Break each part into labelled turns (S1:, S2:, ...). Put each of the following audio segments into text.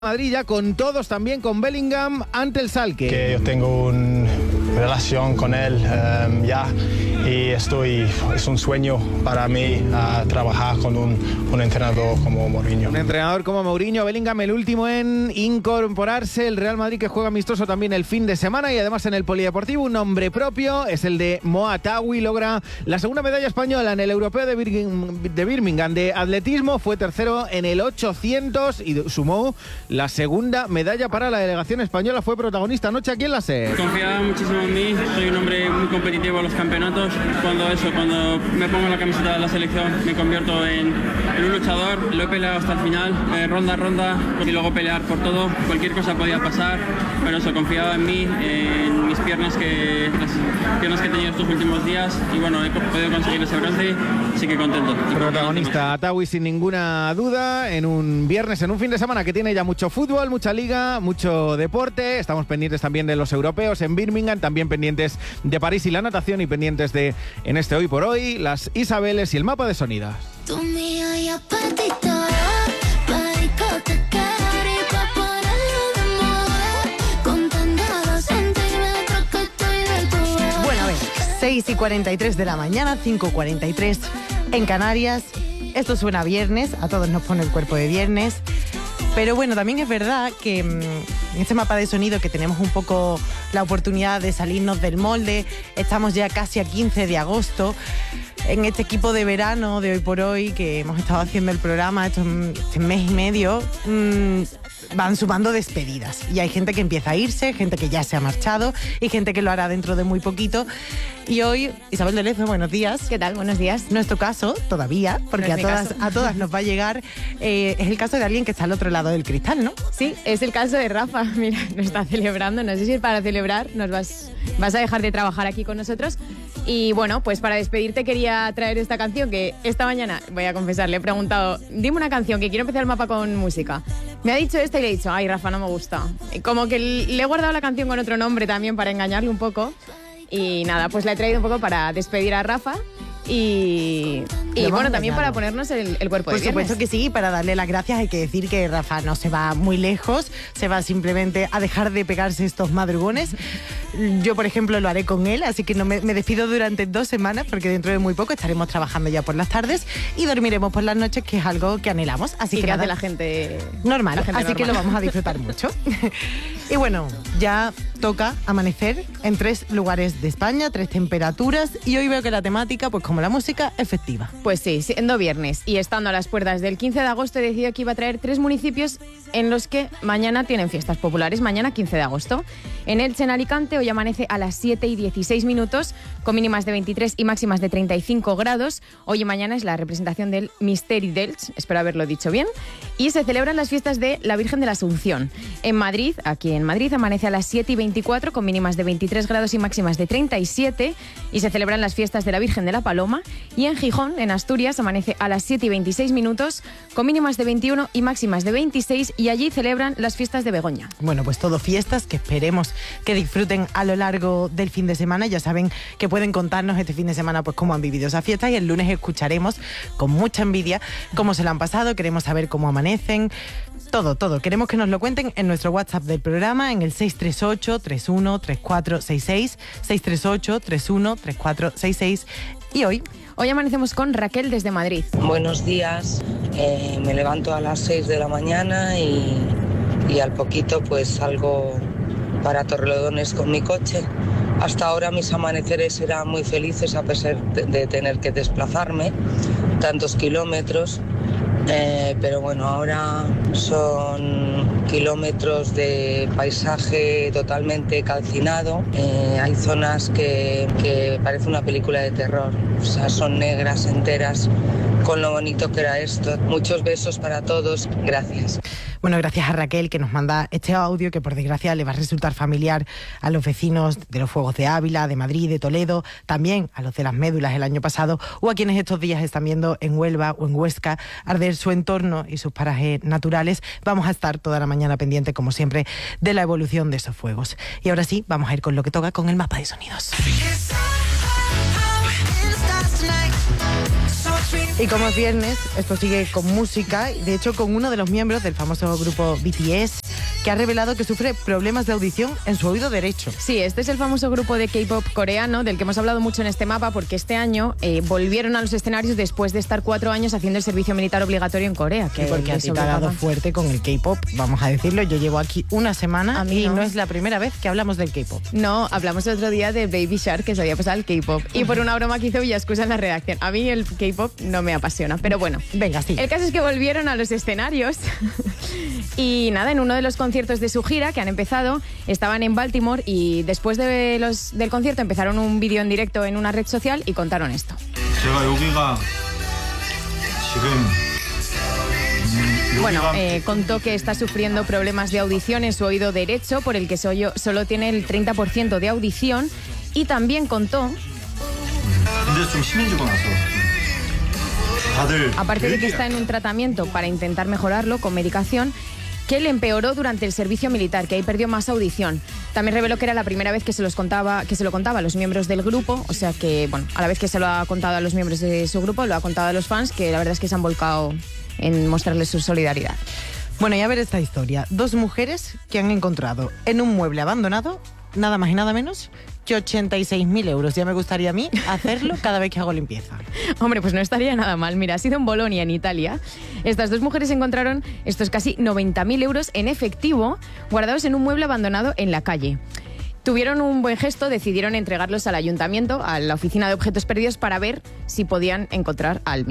S1: Madrid ya con todos, también con Bellingham ante el Schalke.
S2: Que yo tengo una relación con él ya y es un sueño para mí trabajar con un entrenador como Mourinho.
S1: Un entrenador como Mourinho. Bellingham el último en incorporarse. El Real Madrid que juega amistoso también el fin de semana y además en el Polideportivo un nombre propio es el de Moatawi. Logra la segunda medalla española en el Europeo de Birmingham de atletismo. Fue tercero en el 800 y sumó la segunda medalla para la delegación española. Fue protagonista anoche aquí en la SER.
S3: Confiaba muchísimo en mí. Soy un hombre muy competitivo en los campeonatos. Cuando me pongo la camiseta de la selección me convierto en un luchador. Lo he peleado hasta el final, ronda a ronda, y luego pelear por todo. Cualquier cosa podía pasar, pero eso, confiaba en mí, en mis piernas, las piernas que he tenido estos últimos días, y bueno, he podido conseguir ese bronce, así que contento.
S1: Protagonista Atawi sin ninguna duda en un viernes, en un fin de semana que tiene ya mucho fútbol, mucha liga, mucho deporte. Estamos pendientes también de los europeos en Birmingham, también pendientes de París y la natación, y pendientes de, en este Hoy por Hoy, las Isabeles y el mapa de sonidas.
S4: Bueno, a ver, 6:43 de la mañana, 5:43 en Canarias. Esto suena a viernes, a todos nos pone el cuerpo de viernes. Pero bueno, también es verdad que en este mapa de sonido que tenemos un poco la oportunidad de salirnos del molde, estamos ya casi a 15 de agosto, en este equipo de verano de Hoy por Hoy, que hemos estado haciendo el programa este mes y medio, van sumando despedidas. Y hay gente que empieza a irse, gente que ya se ha marchado y gente que lo hará dentro de muy poquito. Y hoy, Isabel de Lezo, buenos días.
S5: ¿Qué tal? Buenos días.
S4: Nuestro caso, todavía, porque
S5: no
S4: a todas nos va a llegar, es el caso de alguien que está al otro lado del cristal, ¿no?
S5: Sí, es el caso de Rafa. Mira, nos está celebrando. No sé si es para celebrar, vas a dejar de trabajar aquí con nosotros. Y bueno, pues para despedirte quería traer esta canción que esta mañana, voy a confesar, le he preguntado, dime una canción que quiero empezar el mapa con música. Me ha dicho esta y le he dicho, ay Rafa, no me gusta. Como que le he guardado la canción con otro nombre también para engañarle un poco. Y nada, pues la he traído un poco para despedir a Rafa. Y bueno, también para ponernos el cuerpo de viernes.
S4: Por supuesto que sí, para darle las gracias hay que decir que Rafa no se va muy lejos, se va simplemente a dejar de pegarse estos madrugones. Yo, por ejemplo, lo haré con él, así que no me despido durante 2 semanas, porque dentro de muy poco estaremos trabajando ya por las tardes y dormiremos por las noches, que es algo que anhelamos. Así que
S5: hace la gente
S4: normal,
S5: la gente
S4: así
S5: normal.
S4: que lo vamos a disfrutar mucho. Y bueno, ya toca amanecer en 3 lugares de España, 3 temperaturas, y hoy veo que la temática, pues como la música, es festiva.
S5: Pues sí, siendo viernes y estando a las puertas del 15 de agosto, he decidido que iba a traer 3 municipios en los que mañana tienen fiestas populares, mañana 15 de agosto. En Elche, en Alicante, hoy amanece a las 7:16, con mínimas de 23 y máximas de 35 grados. Hoy y mañana es la representación del Misteri d'Elche, espero haberlo dicho bien, y se celebran las fiestas de la Virgen de la Asunción. En Madrid, aquí en Madrid, amanece a las 7:24, con mínimas de 23 grados y máximas de 37, y se celebran las fiestas de la Virgen de la Paloma. Y en Gijón, en Asturias, amanece a las 7:26, con mínimas de 21 y máximas de 26, y allí celebran las fiestas de Begoña.
S4: Bueno, pues todo fiestas que esperemos que disfruten a lo largo del fin de semana. Ya saben que pueden contarnos este fin de semana pues cómo han vivido esas fiestas, y el lunes escucharemos con mucha envidia cómo se lo han pasado. Queremos saber cómo amanecen. Todo. Queremos que nos lo cuenten en nuestro WhatsApp del programa, en el 638-313466, 638-313466. Y hoy
S5: amanecemos con Raquel desde Madrid.
S6: Buenos días, me levanto a las 6 de la mañana y al poquito pues salgo para Torrelodones con mi coche. Hasta ahora mis amaneceres eran muy felices a pesar de tener que desplazarme tantos kilómetros. Pero bueno, ahora son kilómetros de paisaje totalmente calcinado. Hay zonas que parece una película de terror, o sea, son negras enteras, con lo bonito que era esto. Muchos besos para todos, gracias.
S4: Bueno, gracias a Raquel, que nos manda este audio que por desgracia le va a resultar familiar a los vecinos de los Fuegos de Ávila, de Madrid, de Toledo, también a los de las médulas el año pasado, o a quienes estos días están viendo en Huelva o en Huesca arder su entorno y sus parajes naturales. Vamos a estar toda la mañana pendiente, como siempre, de la evolución de esos fuegos. Y ahora sí, vamos a ir con lo que toca, con el mapa de sonidos. Y como es viernes, esto sigue con música, de hecho con uno de los miembros del famoso grupo BTS, que ha revelado que sufre problemas de audición en su oído derecho.
S5: Sí, este es el famoso grupo de K-pop coreano del que hemos hablado mucho en este mapa, porque este año volvieron a los escenarios después de estar 4 años haciendo el servicio militar obligatorio en Corea.
S4: Que porque a ti te ha dado fuerte con el K-pop, vamos a decirlo. Yo llevo aquí una semana y no es la primera vez que hablamos del K-pop.
S5: No, hablamos el otro día de Baby Shark, que se había pasado al K-pop. Y por una broma que hizo Villascusa en la redacción. A mí el K-pop no me apasiona, pero bueno.
S4: Venga, sí.
S5: El caso es que volvieron a los escenarios y nada, en uno de los conciertos de su gira que han empezado, estaban en Baltimore y después del concierto empezaron un vídeo en directo en una red social y contaron esto. Bueno, contó que está sufriendo problemas de audición en su oído derecho, por el que solo tiene el 30% de audición, y también contó, aparte de que está en un tratamiento para intentar mejorarlo con medicación, que le empeoró durante el servicio militar, que ahí perdió más audición. También reveló que era la primera vez que se lo contaba a los miembros del grupo, o sea que, bueno, a la vez que se lo ha contado a los miembros de su grupo, lo ha contado a los fans, que la verdad es que se han volcado en mostrarles su solidaridad.
S4: Bueno, y a ver esta historia. 2 mujeres que han encontrado en un mueble abandonado, nada más y nada menos que 86.000 euros. Ya me gustaría a mí hacerlo cada vez que hago limpieza.
S5: Hombre, pues no estaría nada mal. Mira, ha sido en Bolonia, en Italia. Estas 2 mujeres encontraron estos casi 90.000 euros en efectivo guardados en un mueble abandonado en la calle. Tuvieron un buen gesto, decidieron entregarlos al ayuntamiento, a la oficina de objetos perdidos, para ver si podían encontrar al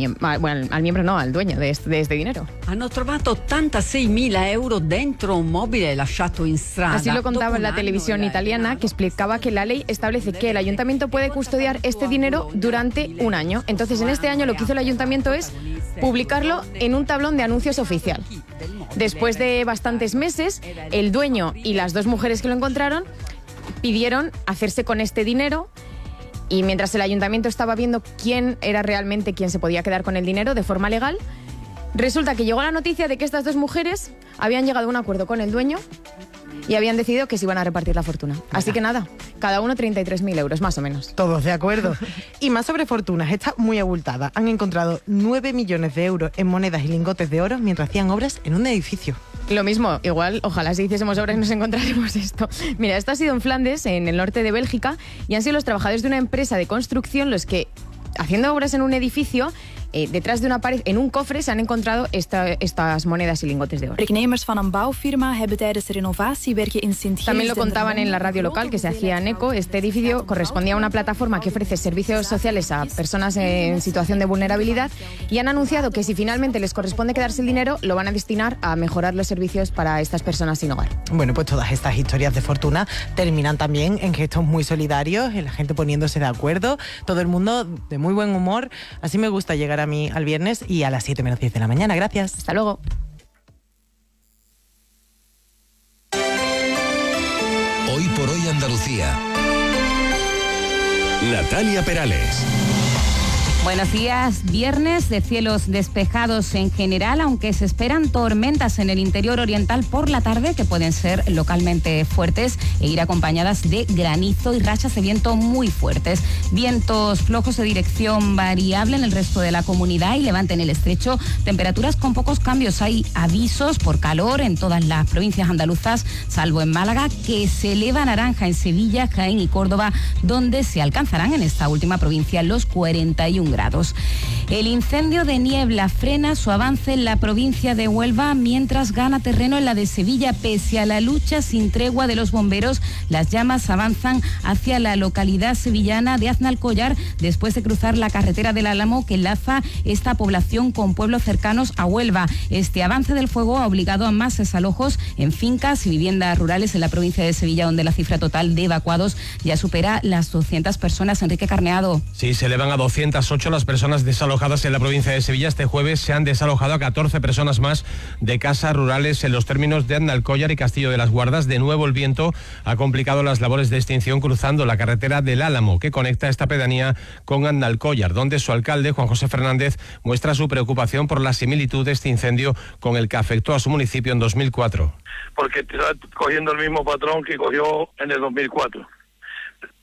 S5: dueño de este dinero.
S7: Hanno trovato 86.000 euro dentro un mobile lasciato in strada.
S5: Así lo contaba en la televisión italiana, que explicaba que la ley establece que el ayuntamiento puede custodiar este dinero durante un año. Entonces, en este año lo que hizo el ayuntamiento es publicarlo en un tablón de anuncios oficial. Después de bastantes meses, el dueño y las 2 mujeres que lo encontraron pidieron hacerse con este dinero, y mientras el ayuntamiento estaba viendo quién era realmente quien se podía quedar con el dinero de forma legal, resulta que llegó la noticia de que estas 2 mujeres habían llegado a un acuerdo con el dueño y habían decidido que se iban a repartir la fortuna. Así que nada, cada uno 33.000 euros, más o menos.
S4: Todos de acuerdo. Y más sobre fortunas, está muy abultada. Han encontrado 9 millones de euros en monedas y lingotes de oro mientras hacían obras en un edificio.
S5: Lo mismo, igual, ojalá si hiciésemos obras nos encontraremos esto. Mira, esto ha sido en Flandes, en el norte de Bélgica, y han sido los trabajadores de una empresa de construcción los que, haciendo obras en un edificio, detrás de una pared, en un cofre, se han encontrado estas monedas y lingotes de oro.
S8: Werknemers van een bouwfirma hebben tijdens de renovatie werken in Sint-Gilles.
S5: También lo contaban en la radio local, que se hacía en ECO. Este edificio correspondía a una plataforma que ofrece servicios sociales a personas en situación de vulnerabilidad, y han anunciado que si finalmente les corresponde quedarse el dinero, lo van a destinar a mejorar los servicios para estas personas sin hogar.
S4: Bueno, pues todas estas historias de fortuna terminan también en gestos muy solidarios, en la gente poniéndose de acuerdo, todo el mundo de muy buen humor. Así me gusta llegar a mí al viernes y a las 7 menos 10 de la mañana. Gracias.
S5: Hasta luego.
S9: Hoy por hoy Andalucía. Natalia Perales.
S10: Buenos días. Viernes de cielos despejados en general, aunque se esperan tormentas en el interior oriental por la tarde que pueden ser localmente fuertes e ir acompañadas de granizo y rachas de viento muy fuertes. Vientos flojos de dirección variable en el resto de la comunidad y levante en el estrecho. Temperaturas con pocos cambios. Hay avisos por calor en todas las provincias andaluzas, salvo en Málaga, que se eleva naranja en Sevilla, Jaén y Córdoba, donde se alcanzarán en esta última provincia los 41 grados. El incendio de niebla frena su avance en la provincia de Huelva mientras gana terreno en la de Sevilla. Pese a la lucha sin tregua de los bomberos, las llamas avanzan hacia la localidad sevillana de Aznalcóllar después de cruzar la carretera del Álamo que enlaza esta población con pueblos cercanos a Huelva. Este avance del fuego ha obligado a más desalojos en fincas y viviendas rurales en la provincia de Sevilla, donde la cifra total de evacuados ya supera las 200 personas. Enrique Carneado.
S11: Sí, se elevan a 208 las personas desalojadas en la provincia de Sevilla. Este jueves se han desalojado a 14 personas más de casas rurales en los términos de Aznalcóllar y Castillo de las Guardas. De nuevo, el viento ha complicado las labores de extinción cruzando la carretera del Álamo, que conecta esta pedanía con Aznalcóllar, donde su alcalde, Juan José Fernández, muestra su preocupación por la similitud de este incendio con el que afectó a su municipio en 2004.
S12: Porque está cogiendo el mismo patrón que cogió en el 2004.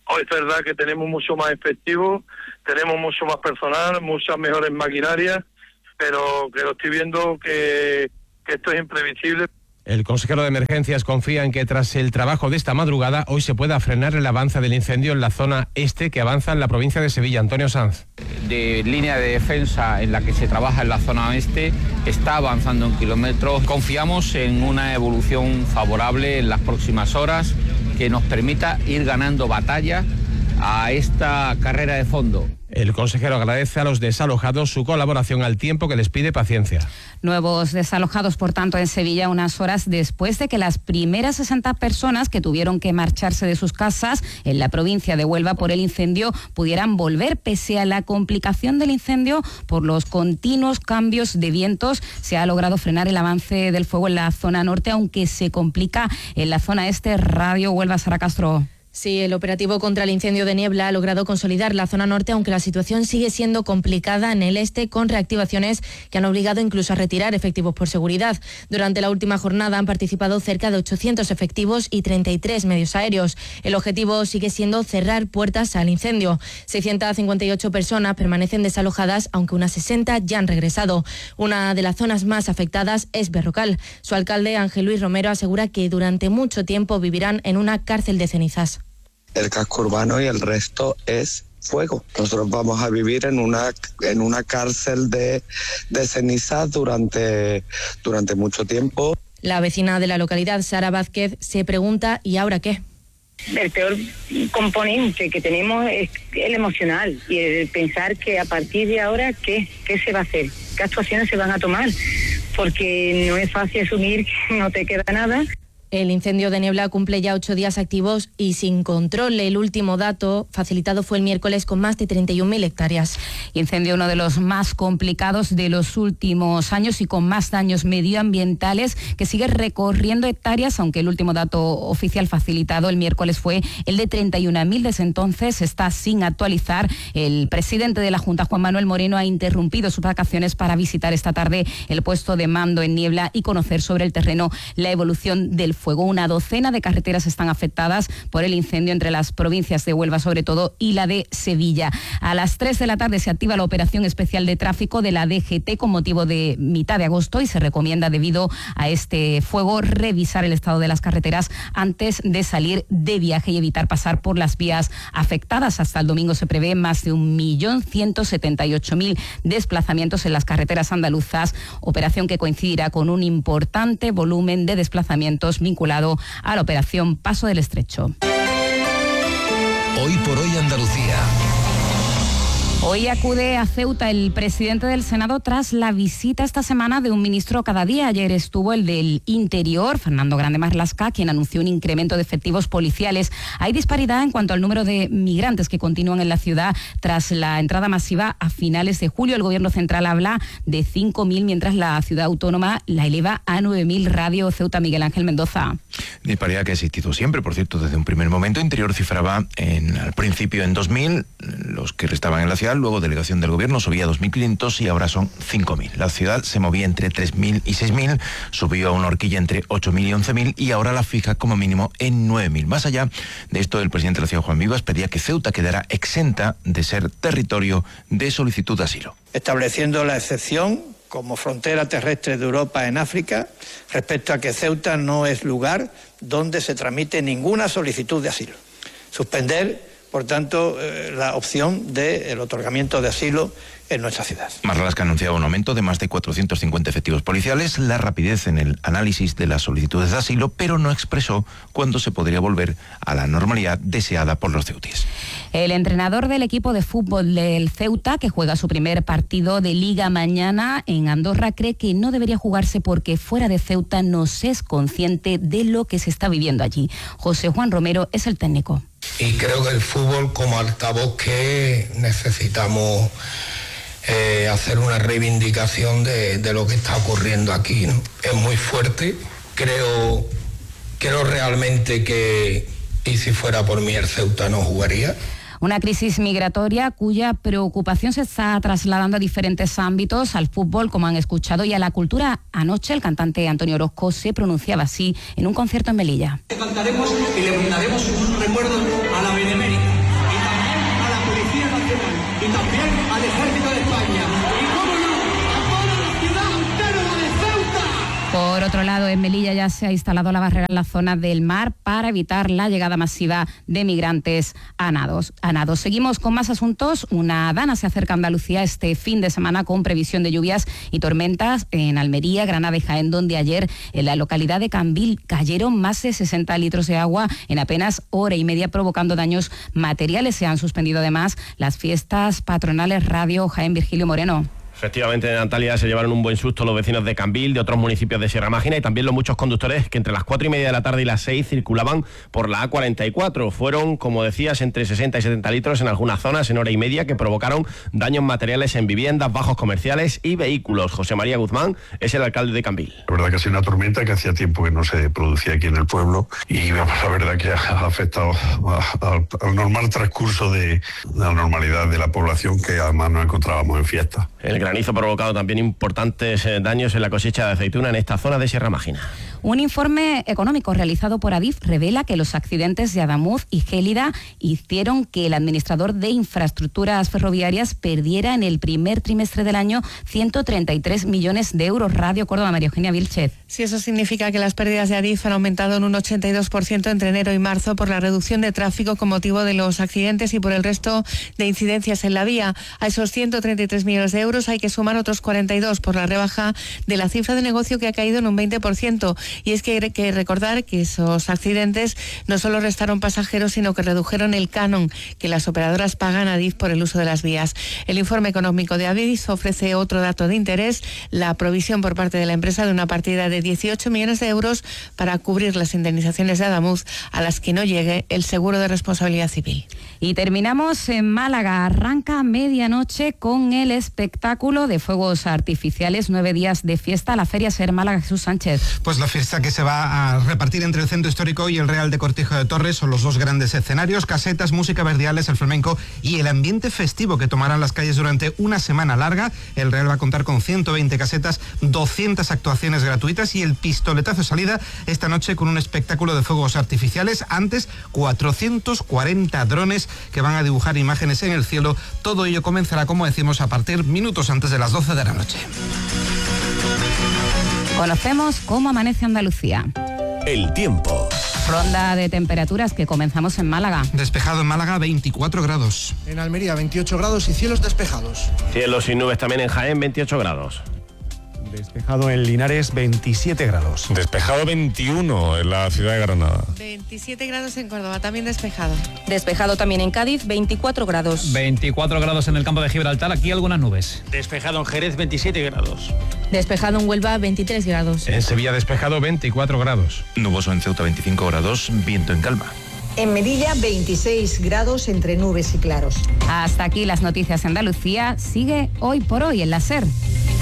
S12: Hoy es verdad que tenemos mucho más efectivo, tenemos mucho más personal, muchas mejores maquinarias, pero que lo estoy viendo que esto es imprevisible.
S11: El consejero de Emergencias confía en que tras el trabajo de esta madrugada hoy se pueda frenar el avance del incendio en la zona este que avanza en la provincia de Sevilla. Antonio Sanz.
S13: De línea de defensa en la que se trabaja en la zona oeste está avanzando en kilómetros. Confiamos en una evolución favorable en las próximas horas que nos permita ir ganando batalla a esta carrera de fondo.
S11: El consejero agradece a los desalojados su colaboración al tiempo que les pide paciencia.
S10: Nuevos desalojados, por tanto, en Sevilla unas horas después de que las primeras 60 personas que tuvieron que marcharse de sus casas en la provincia de Huelva por el incendio pudieran volver. Pese a la complicación del incendio por los continuos cambios de vientos, se ha logrado frenar el avance del fuego en la zona norte, aunque se complica en la zona este. Radio Huelva, Sara Castro.
S14: Sí, el operativo contra el incendio de Niebla ha logrado consolidar la zona norte, aunque la situación sigue siendo complicada en el este, con reactivaciones que han obligado incluso a retirar efectivos por seguridad. Durante la última jornada han participado cerca de 800 efectivos y 33 medios aéreos. El objetivo sigue siendo cerrar puertas al incendio. 658 personas permanecen desalojadas, aunque unas 60 ya han regresado. Una de las zonas más afectadas es Berrocal. Su alcalde, Ángel Luis Romero, asegura que durante mucho tiempo vivirán en una cárcel de cenizas.
S15: El casco urbano y el resto es fuego. Nosotros vamos a vivir en una cárcel de cenizas durante mucho tiempo.
S14: La vecina de la localidad, Sara Vázquez, se pregunta ¿y ahora qué?
S16: El peor componente que tenemos es el emocional y el pensar que a partir de ahora ¿qué se va a hacer? ¿Qué actuaciones se van a tomar? Porque no es fácil asumir que no te queda nada.
S14: El incendio de Niebla cumple ya 8 días activos y sin control. El último dato facilitado fue el miércoles con más de 31.000 hectáreas.
S10: Incendio uno de los más complicados de los últimos años y con más daños medioambientales, que sigue recorriendo hectáreas, aunque el último dato oficial facilitado el miércoles fue el de 31.000. Desde entonces está sin actualizar. El presidente de la Junta, Juan Manuel Moreno, ha interrumpido sus vacaciones para visitar esta tarde el puesto de mando en Niebla y conocer sobre el terreno la evolución del fuego. Una docena de carreteras están afectadas por el incendio entre las provincias de Huelva sobre todo y la de Sevilla. A las 3 de la tarde se activa la operación especial de tráfico de la DGT con motivo de mitad de agosto y se recomienda, debido a este fuego, revisar el estado de las carreteras antes de salir de viaje y evitar pasar por las vías afectadas. Hasta el domingo se prevé más de 1.178.000 desplazamientos en las carreteras andaluzas, operación que coincidirá con un importante volumen de desplazamientos vinculado a la operación Paso del Estrecho.
S9: Hoy por hoy Andalucía.
S10: Hoy acude a Ceuta el presidente del Senado tras la visita esta semana de un ministro cada día. Ayer estuvo el del Interior, Fernando Grande Marlaska, quien anunció un incremento de efectivos policiales. Hay disparidad en cuanto al número de migrantes que continúan en la ciudad tras la entrada masiva a finales de julio. El gobierno central habla de 5.000, mientras la ciudad autónoma la eleva a 9.000. Radio Ceuta, Miguel Ángel Mendoza.
S17: Disparidad que ha existido siempre, por cierto, desde un primer momento. Interior cifraba al principio en 2.000 los que restaban en la ciudad. Luego delegación del gobierno subía a 2.500 y ahora son 5.000. La ciudad se movía entre 3.000 y 6.000, subió a una horquilla entre 8.000 y 11.000 y ahora la fija como mínimo en 9.000. Más allá de esto, el presidente de la ciudad, Juan Vivas, pedía que Ceuta quedara exenta de ser territorio de solicitud de asilo.
S18: Estableciendo la excepción como frontera terrestre de Europa en África, respecto a que Ceuta no es lugar donde se tramite ninguna solicitud de asilo. Suspender, por tanto, la opción del otorgamiento de asilo en nuestra ciudad.
S17: Marlaska anunciaba un aumento de más de 450 efectivos policiales, la rapidez en el análisis de las solicitudes de asilo, pero no expresó cuándo se podría volver a la normalidad deseada por los ceutíes.
S10: El entrenador del equipo de fútbol del Ceuta, que juega su primer partido de Liga mañana en Andorra, cree que no debería jugarse porque fuera de Ceuta no se es consciente de lo que se está viviendo allí. José Juan Romero es el técnico.
S19: Y creo que el fútbol como altavoz que necesitamos hacer una reivindicación de lo que está ocurriendo aquí, ¿no? Es muy fuerte. Creo realmente que, y si fuera por mí, el Ceuta no jugaría.
S10: Una crisis migratoria cuya preocupación se está trasladando a diferentes ámbitos, al fútbol, como han escuchado, y a la cultura. Anoche el cantante Antonio Orozco se pronunciaba así en un concierto en Melilla.
S20: Cantaremos y le brindaremos un recuerdo a la Benemérita.
S10: Por otro lado, en Melilla ya se ha instalado la barrera en la zona del mar para evitar la llegada masiva de migrantes a nados. Seguimos con más asuntos. Una dana se acerca a Andalucía este fin de semana con previsión de lluvias y tormentas en Almería, Granada y Jaén, donde ayer en la localidad de Cambil cayeron más de 60 litros de agua en apenas hora y media, provocando daños materiales. Se han suspendido además las fiestas patronales. Radio Jaén, Virgilio Moreno.
S11: Efectivamente, Natalia, se llevaron un buen susto los vecinos de Cambil, de otros municipios de Sierra Mágina y también los muchos conductores que entre las 4:30 de la tarde y las 6 circulaban por la A44. Fueron, como decías, entre 60 y 70 litros en algunas zonas en hora y media que provocaron daños materiales en viviendas, bajos comerciales y vehículos. José María Guzmán es el alcalde de Cambil.
S20: La verdad que ha sido una tormenta que hacía tiempo que no se producía aquí en el pueblo y la verdad que ha afectado al normal transcurso de la normalidad de la población, que además nos encontrábamos en fiesta.
S11: El granizo ha provocado también importantes daños en la cosecha de aceituna en esta zona de Sierra Mágina.
S10: Un informe económico realizado por Adif revela que los accidentes de Adamuz y Gélida hicieron que el administrador de infraestructuras ferroviarias perdiera en el primer trimestre del año 133 millones de euros. Radio Córdoba, María Eugenia Vilchez.
S21: Sí, eso significa que las pérdidas de Adif han aumentado en un 82% entre enero y marzo por la reducción de tráfico con motivo de los accidentes y por el resto de incidencias en la vía. A esos 133 millones de euros hay que sumar otros 42 por la rebaja de la cifra de negocio, que ha caído en un 20%. Y es que hay que recordar que esos accidentes no solo restaron pasajeros, sino que redujeron el canon que las operadoras pagan a Adif por el uso de las vías. El informe económico de Adif ofrece otro dato de interés: la provisión por parte de la empresa de una partida de 18 millones de euros para cubrir las indemnizaciones de Adamuz a las que no llegue el seguro de responsabilidad civil.
S10: Y terminamos en Málaga. Arranca a medianoche con el espectáculo de fuegos artificiales. 9 días de fiesta. La Feria Ser Málaga. Jesús Sánchez.
S22: Pues la fiesta que se va a repartir entre el Centro Histórico y el Real de Cortijo de Torres son los dos grandes escenarios: casetas, música verdiales, el flamenco y el ambiente festivo que tomarán las calles durante una semana larga. El Real va a contar con 120 casetas, 200 actuaciones gratuitas y el pistoletazo de salida esta noche con un espectáculo de fuegos artificiales. Antes, 440 drones que van a dibujar imágenes en el cielo. Todo ello comenzará, como decimos, a partir minutos antes de las 12 de la noche.
S10: Conocemos cómo amanece Andalucía.
S9: El tiempo.
S10: Ronda de temperaturas que comenzamos en Málaga.
S22: Despejado en Málaga, 24 grados.
S23: En Almería, 28 grados y cielos despejados.
S11: Cielos sin nubes también en Jaén, 28 grados.
S24: Despejado en Linares, 27 grados.
S25: Despejado 21 en la ciudad de Granada.
S21: 27 grados en Córdoba, también despejado.
S14: Despejado también en Cádiz, 24 grados.
S26: 24 grados en el campo de Gibraltar, aquí algunas nubes.
S27: Despejado en Jerez, 27 grados.
S14: Despejado en Huelva, 23 grados.
S11: En Sevilla despejado, 24 grados.
S17: Nuboso en Ceuta, 25 grados, viento en calma.
S28: En Melilla, 26 grados entre nubes y claros.
S10: Hasta aquí las noticias de Andalucía. Sigue Hoy por Hoy en la SER.